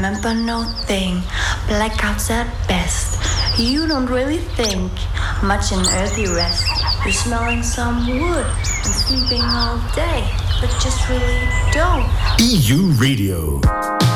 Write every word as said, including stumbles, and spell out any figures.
remember no thing. Blackouts at best. You don't really think much in earthy rest. You're smelling some wood and sleeping all day, but just really don't. E U Radio.